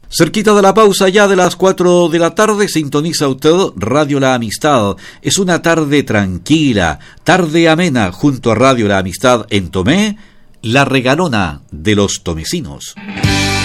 Cerquita de la pausa, ya de las 4 de la tarde, sintoniza usted Radio La Amistad. Es una tarde tranquila, tarde amena, junto a Radio La Amistad en Tomé, la regalona de los tomecinos.